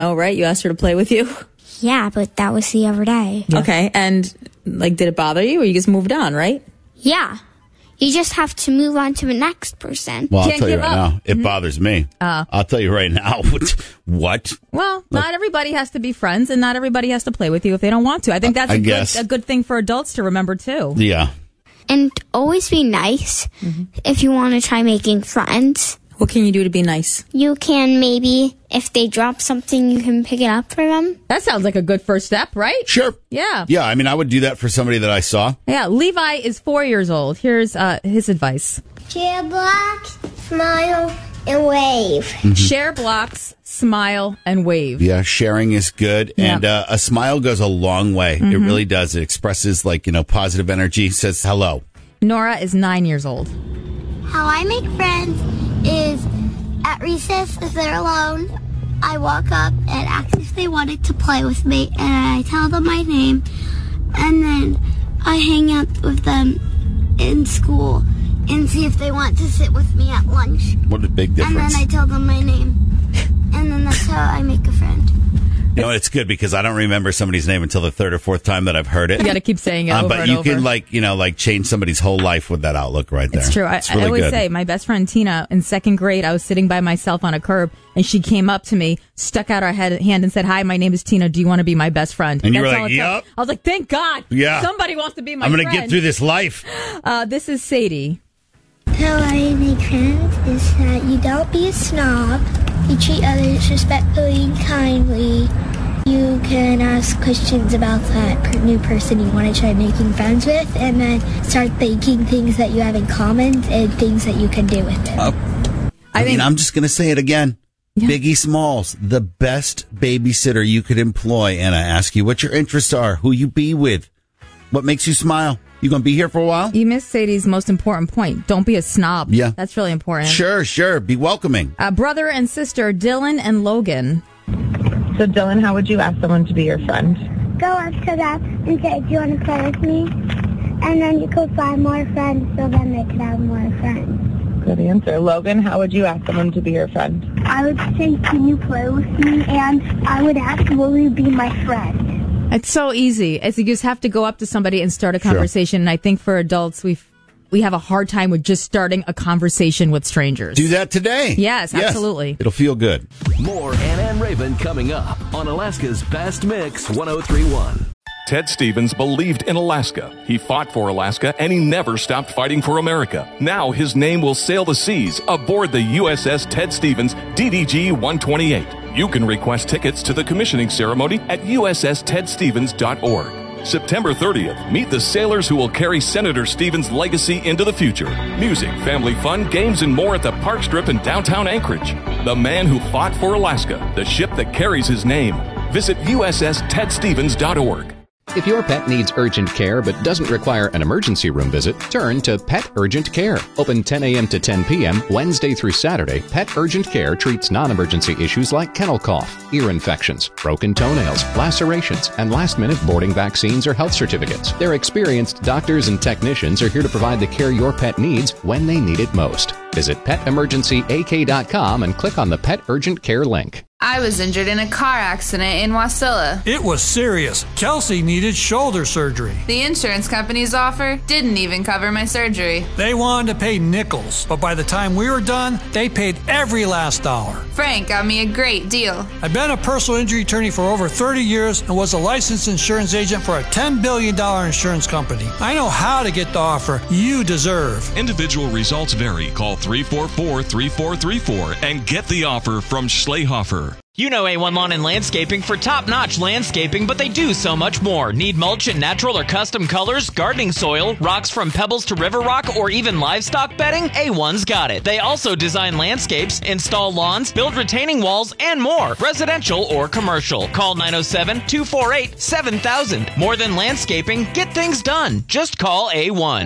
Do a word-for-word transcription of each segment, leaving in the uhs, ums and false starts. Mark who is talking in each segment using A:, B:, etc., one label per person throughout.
A: Oh, right. You asked her to play with you?
B: Yeah, but that was the other day.
A: Yeah. Okay. And, like, did it bother you or you just moved on, right?
B: Yeah. You just have to move on to the next person.
C: Well, I'll
A: Can't
C: tell you
A: give
C: right
A: up.
C: now, it
A: Mhm.
C: bothers me.
A: Uh,
C: I'll tell you right now. What?
A: Well, not everybody has to be friends and not everybody has to play with you if they don't want to. I think that's
C: I
A: a,
C: guess.
A: good, a good thing for adults to remember, too.
C: Yeah.
B: And always be nice mm-hmm. if you want to try making friends.
A: What can you do to be nice?
B: You can maybe, if they drop something, you can pick it up for them.
A: That sounds like a good first step, right?
C: Sure.
A: Yeah.
C: Yeah, I mean, I would do that for somebody that I saw.
A: Yeah, Levi is four years old. Here's uh, his advice.
D: Share blocks, smile, and wave.
C: Mm-hmm.
A: Share blocks, smile, and wave.
C: Yeah, sharing is good.
A: Yeah.
C: And uh, a smile goes a long way.
A: Mm-hmm.
C: It really does. It expresses, like, you know, positive energy, says hello.
A: Nora is nine years old.
D: How I make friends is at recess, if they're alone, I walk up and ask if they wanted to play with me, and I tell them my name, and then I hang out with them in school and see if they want to sit with me at lunch.
C: What a big difference.
D: And then I tell them my name, and then that's how I make a friend.
C: You know, it's good because I don't remember somebody's name until the third or fourth time that I've heard it.
A: You got to keep saying it
C: um,
A: over
C: but
A: and
C: you
A: over.
C: can, like, you know, like change somebody's whole life with that outlook right there.
A: It's true. I,
C: It's really
A: I always
C: good.
A: say, my best friend Tina, in second grade, I was sitting by myself on a curb, and she came up to me, stuck out her head, hand, and said, "Hi, my name is Tina. Do you want to be my best friend?"
C: And you were
A: That's
C: like,
A: all it took.
C: "Yup."
A: I was like, thank God.
C: Yeah.
A: Somebody wants to be my
C: I'm
A: friend.
C: going to get through this life.
A: Uh, this is Sadie.
D: How I make friends is that you don't be a snob. You treat others respectfully and kindly. You can ask questions about that per- new person you want to try making friends with, and then start thinking things that you have in common and things that you can do with them.
C: Uh, I,
A: I
C: mean,
A: think-
C: I'm just going to say it again.
A: Yeah.
C: Biggie Smalls, the best babysitter you could employ. And I ask you what your interests are, who you be with, what makes you smile. You going to be here for a while?
A: You missed Sadie's most important point. Don't be a snob.
C: Yeah.
A: That's really important.
C: Sure, sure. Be welcoming.
A: Uh, brother and sister, Dylan and Logan.
E: So, Dylan, how would you ask someone to be your friend?
D: Go up to them and say, "Do you want to play with me?" And then you could find more friends so then they could have more friends.
E: Good answer. Logan, how would you ask someone to be your friend?
D: I would say, "Can you play with me?" And I would ask, "Will you be my friend?"
A: It's so easy. It's, you just have to go up to somebody and start a
C: Sure.
A: conversation. And I think for adults, we we have a hard time with just starting a conversation with strangers.
C: Do that today.
A: Yes, absolutely.
C: It'll feel good.
F: More Anna and Raven coming up on Alaska's Best Mix one oh three point one.
G: Ted Stevens believed in Alaska. He fought for Alaska, and he never stopped fighting for America. Now his name will sail the seas aboard the U S S Ted Stevens D D G one twenty-eight. You can request tickets to the commissioning ceremony at U S S ted stevens dot org. September thirtieth, meet the sailors who will carry Senator Stevens' legacy into the future. Music, family fun, games, and more at the Park Strip in downtown Anchorage. The man who fought for Alaska, the ship that carries his name. Visit U S S ted stevens dot org.
H: If your pet needs urgent care but doesn't require an emergency room visit, turn to Pet Urgent Care. Open ten a.m. to ten p.m. Wednesday through Saturday, Pet Urgent Care treats non-emergency issues like kennel cough, ear infections, broken toenails, lacerations, and last-minute boarding vaccines or health certificates. Their experienced doctors and technicians are here to provide the care your pet needs when they need it most. Visit pet emergency a k dot com and click on the Pet Urgent Care link.
I: I was injured in a car accident in Wasilla.
J: It was serious. Kelsey needed shoulder surgery.
I: The insurance company's offer didn't even cover my surgery.
J: They wanted to pay nickels, but by the time we were done, they paid every last dollar.
I: Frank got me a great deal.
J: I've been a personal injury attorney for over thirty years and was a licensed insurance agent for a ten billion dollars insurance company. I know how to get the offer you deserve.
G: Individual results vary. Call three four four, three four three four and get the offer from Schlehofer.
K: You know A one Lawn and Landscaping for top-notch landscaping, but they do so much more. Need mulch in natural or custom colors, gardening soil, rocks from pebbles to river rock, or even livestock bedding? A one's got it. They also design landscapes, install lawns, build retaining walls, and more, residential or commercial. Call nine oh seven, two four eight, seven thousand. More than landscaping, get things done. Just call A one.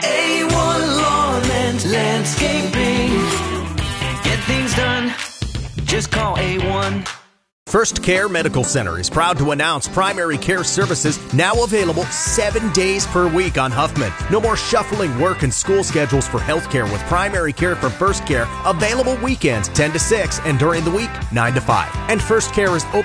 L: A one Lawn and Landscaping. Get things done. Just call A one.
M: First Care Medical Center is proud to announce primary care services now available seven days per week on Huffman. No more shuffling work and school schedules for healthcare with primary care from First Care available weekends ten to six and during the week nine to five. And First Care is open